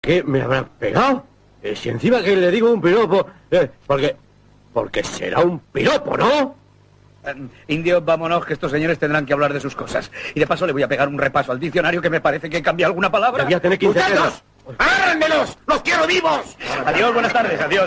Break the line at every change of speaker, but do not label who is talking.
¿Qué me habrá pegado? Si encima que le digo un piropo... Porque será un piropo, ¿no?
Indio, vámonos, que estos señores tendrán que hablar de sus cosas. Y de paso le voy a pegar un repaso al diccionario que me parece que cambia alguna palabra.
Voy a tener 15
¡Muchachos! ¡Agárrenmelos! ¡Los quiero vivos!
Adiós, buenas tardes, adiós.